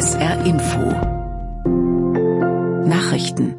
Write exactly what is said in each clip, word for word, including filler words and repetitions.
S R Info Nachrichten.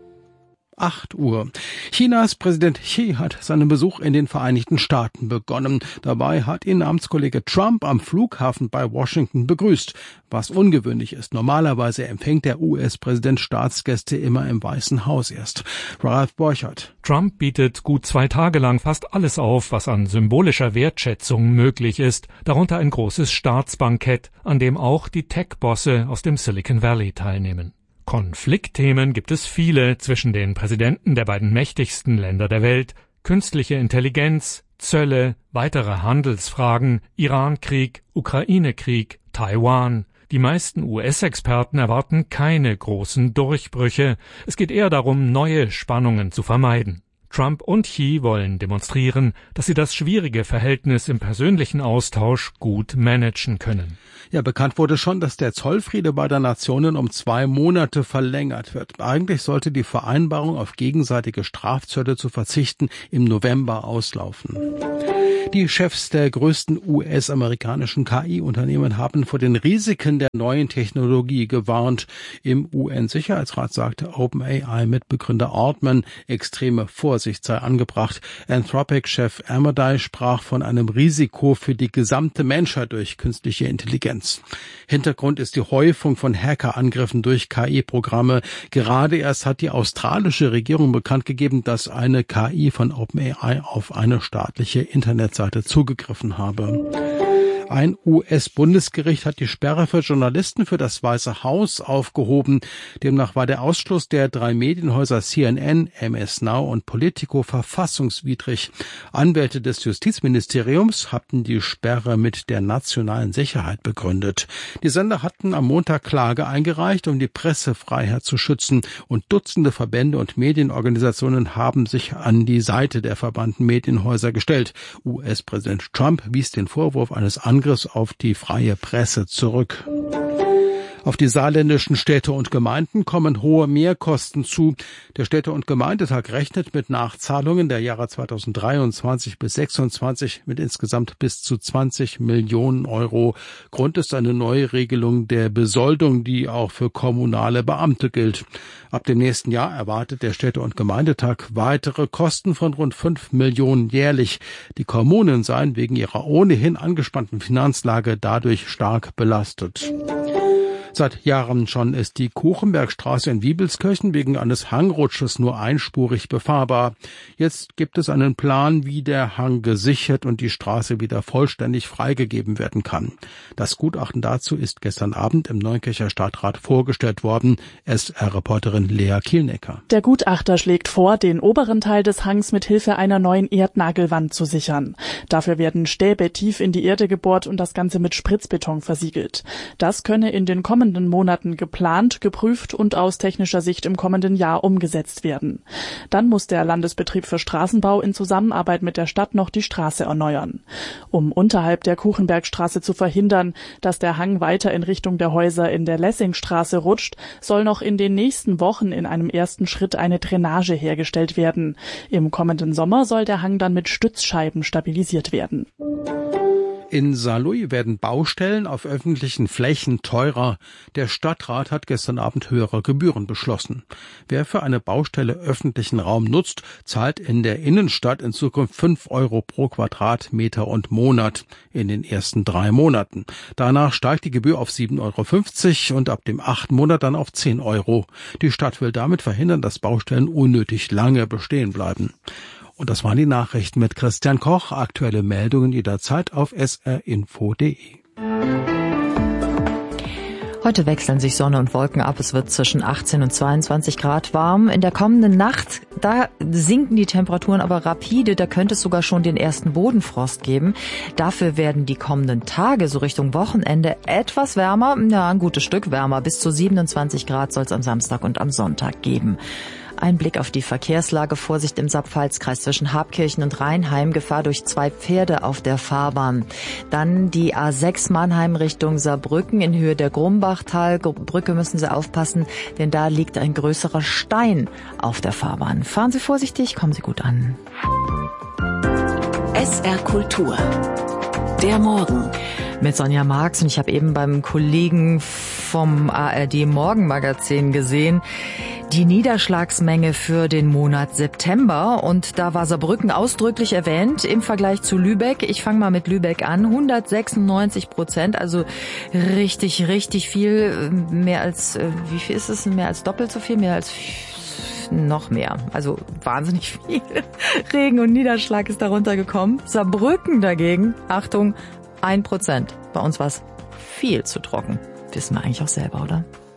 acht Uhr. Chinas Präsident Xi hat seinen Besuch in den Vereinigten Staaten begonnen. Dabei hat ihn Amtskollege Trump am Flughafen bei Washington begrüßt, was ungewöhnlich ist. Normalerweise empfängt der U S-Präsident Staatsgäste immer im Weißen Haus erst. Ralph Borchardt. Trump bietet gut zwei Tage lang fast alles auf, was an symbolischer Wertschätzung möglich ist, darunter ein großes Staatsbankett, an dem auch die Tech-Bosse aus dem Silicon Valley teilnehmen. Konfliktthemen gibt es viele zwischen den Präsidenten der beiden mächtigsten Länder der Welt: künstliche Intelligenz, Zölle, weitere Handelsfragen, Irankrieg, Ukraine-Krieg, Taiwan. Die meisten U S-Experten erwarten keine großen Durchbrüche. Es geht eher darum, neue Spannungen zu vermeiden. Trump und Xi wollen demonstrieren, dass sie das schwierige Verhältnis im persönlichen Austausch gut managen können. Ja, bekannt wurde schon, dass der Zollfriede beider Nationen um zwei Monate verlängert wird. Eigentlich sollte die Vereinbarung, auf gegenseitige Strafzölle zu verzichten, im November auslaufen. Die Chefs der größten U S-amerikanischen K I-Unternehmen haben vor den Risiken der neuen Technologie gewarnt. Im U N-Sicherheitsrat sagte OpenAI-Mitbegründer Altman, extreme Vorsicht sei angebracht. Anthropic-Chef Amodei sprach von einem Risiko für die gesamte Menschheit durch künstliche Intelligenz. Hintergrund ist die Häufung von Hackerangriffen durch K I-Programme. Gerade erst hat die australische Regierung bekannt gegeben, dass eine K I von OpenAI auf eine staatliche Internetseite zugegriffen habe. Ein U S-Bundesgericht hat die Sperre für Journalisten für das Weiße Haus aufgehoben. Demnach war der Ausschluss der drei Medienhäuser C N N, M S Now und Politico verfassungswidrig. Anwälte des Justizministeriums hatten die Sperre mit der nationalen Sicherheit begründet. Die Sender hatten am Montag Klage eingereicht, um die Pressefreiheit zu schützen, und Dutzende Verbände und Medienorganisationen haben sich an die Seite der verbannten Medienhäuser gestellt. U S-Präsident Trump wies den Vorwurf eines Angriffs auf die freie Presse zurück. Auf die saarländischen Städte und Gemeinden kommen hohe Mehrkosten zu. Der Städte- und Gemeindetag rechnet mit Nachzahlungen der Jahre zweitausenddreiundzwanzig bis sechsundzwanzig mit insgesamt bis zu zwanzig Millionen Euro. Grund ist eine neue Regelung der Besoldung, die auch für kommunale Beamte gilt. Ab dem nächsten Jahr erwartet der Städte- und Gemeindetag weitere Kosten von rund fünf Millionen jährlich. Die Kommunen seien wegen ihrer ohnehin angespannten Finanzlage dadurch stark belastet. Seit Jahren schon ist die Kuchenbergstraße in Wiebelskirchen wegen eines Hangrutsches nur einspurig befahrbar. Jetzt gibt es einen Plan, wie der Hang gesichert und die Straße wieder vollständig freigegeben werden kann. Das Gutachten dazu ist gestern Abend im Neunkircher Stadtrat vorgestellt worden. S R-Reporterin Lea Kielnecker. Der Gutachter schlägt vor, den oberen Teil des Hangs mit Hilfe einer neuen Erdnagelwand zu sichern. Dafür werden Stäbe tief in die Erde gebohrt und das Ganze mit Spritzbeton versiegelt. Das könne in den kommenden Monaten geplant, geprüft und aus technischer Sicht im kommenden Jahr umgesetzt werden. Dann muss der Landesbetrieb für Straßenbau in Zusammenarbeit mit der Stadt noch die Straße erneuern. Um unterhalb der Kuchenbergstraße zu verhindern, dass der Hang weiter in Richtung der Häuser in der Lessingstraße rutscht, soll noch in den nächsten Wochen in einem ersten Schritt eine Drainage hergestellt werden. Im kommenden Sommer soll der Hang dann mit Stützscheiben stabilisiert werden. In Saarlouis werden Baustellen auf öffentlichen Flächen teurer. Der Stadtrat hat gestern Abend höhere Gebühren beschlossen. Wer für eine Baustelle öffentlichen Raum nutzt, zahlt in der Innenstadt in Zukunft fünf Euro pro Quadratmeter und Monat in den ersten drei Monaten. Danach steigt die Gebühr auf sieben Euro fünfzig und ab dem achten Monat dann auf zehn Euro. Die Stadt will damit verhindern, dass Baustellen unnötig lange bestehen bleiben. Und das waren die Nachrichten mit Christian Koch. Aktuelle Meldungen jederzeit auf s r info punkt d e. Heute wechseln sich Sonne und Wolken ab. Es wird zwischen achtzehn und zweiundzwanzig Grad warm. In der kommenden Nacht, da sinken die Temperaturen aber rapide. Da könnte es sogar schon den ersten Bodenfrost geben. Dafür werden die kommenden Tage, so Richtung Wochenende, etwas wärmer. Ja, ein gutes Stück wärmer. Bis zu siebenundzwanzig Grad soll es am Samstag und am Sonntag geben. Ein Blick auf die Verkehrslage. Vorsicht im Saarpfalz-Kreis zwischen Habkirchen und Rheinheim. Gefahr durch zwei Pferde auf der Fahrbahn. Dann die A sechs Mannheim Richtung Saarbrücken in Höhe der Grumbachtalbrücke müssen Sie aufpassen, denn da liegt ein größerer Stein auf der Fahrbahn. Fahren Sie vorsichtig, kommen Sie gut an. S R Kultur. Der Morgen. mit Sonja Marx. Und ich habe eben beim Kollegen vom A R D Morgenmagazin gesehen, die Niederschlagsmenge für den Monat September. Und da war Saarbrücken ausdrücklich erwähnt im Vergleich zu Lübeck. Ich fange mal mit Lübeck an. hundertsechsundneunzig Prozent, also richtig, richtig viel. Mehr als, wie viel ist es? Mehr als doppelt so viel? Mehr als noch mehr. Also wahnsinnig viel Regen und Niederschlag ist darunter gekommen. Saarbrücken dagegen, Achtung, ein Prozent. Bei uns war es viel zu trocken. Wissen wir eigentlich auch selber, oder?